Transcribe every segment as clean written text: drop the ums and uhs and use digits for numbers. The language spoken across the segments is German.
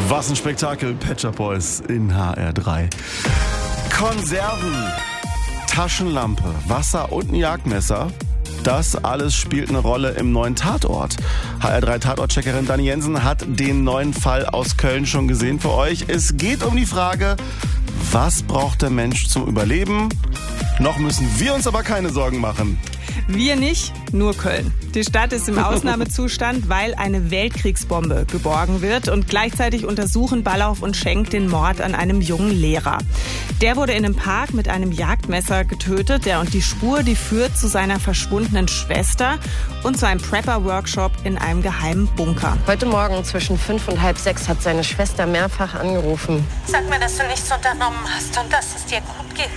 Was ein Spektakel, Pet Shop Boys in HR3. Konserven, Taschenlampe, Wasser und ein Jagdmesser. Das alles spielt eine Rolle im neuen Tatort. HR3-Tatortcheckerin Dani Jensen hat den neuen Fall aus Köln schon gesehen für euch. Es geht um die Frage, was braucht der Mensch zum Überleben? Noch müssen wir uns aber keine Sorgen machen. Wir nicht, nur Köln. Die Stadt ist im Ausnahmezustand, weil eine Weltkriegsbombe geborgen wird. Und gleichzeitig untersuchen Ballauf und Schenk den Mord an einem jungen Lehrer. Der wurde in einem Park mit einem Jagdmesser getötet. Und die Spur, die führt zu seiner verschwundenen Schwester und zu einem Prepper-Workshop in einem geheimen Bunker. Heute Morgen zwischen 5 und halb 6 hat seine Schwester mehrfach angerufen. Sag mir, dass du nichts unternommen hast und dass es dir gut geht.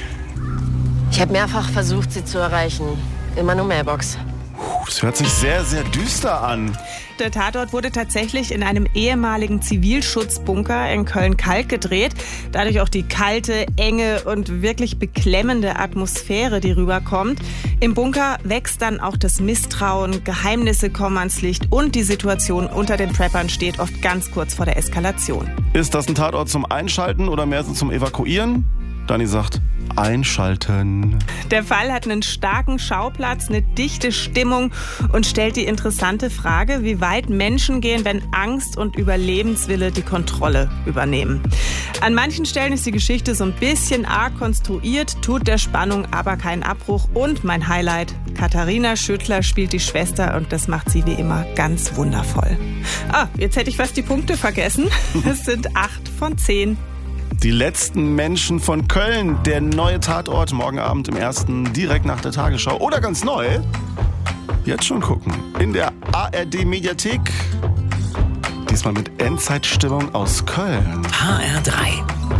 Ich habe mehrfach versucht, sie zu erreichen. Immer nur Mailbox. Das hört sich sehr, sehr düster an. Der Tatort wurde tatsächlich in einem ehemaligen Zivilschutzbunker in Köln-Kalk gedreht. Dadurch auch die kalte, enge und wirklich beklemmende Atmosphäre, die rüberkommt. Im Bunker wächst dann auch das Misstrauen, Geheimnisse kommen ans Licht und die Situation unter den Preppern steht oft ganz kurz vor der Eskalation. Ist das ein Tatort zum Einschalten oder mehr so zum Evakuieren? Dani sagt, einschalten. Der Fall hat einen starken Schauplatz, eine dichte Stimmung und stellt die interessante Frage, wie weit Menschen gehen, wenn Angst und Überlebenswille die Kontrolle übernehmen. An manchen Stellen ist die Geschichte so ein bisschen arg konstruiert, tut der Spannung aber keinen Abbruch. Und mein Highlight, Katharina Schüttler spielt die Schwester und das macht sie wie immer ganz wundervoll. Jetzt hätte ich fast die Punkte vergessen. Es sind 8 von 10. Die letzten Menschen von Köln, der neue Tatort, morgen Abend im Ersten, direkt nach der Tagesschau. Oder ganz neu, jetzt schon gucken, in der ARD-Mediathek. Diesmal mit Endzeitstimmung aus Köln. HR3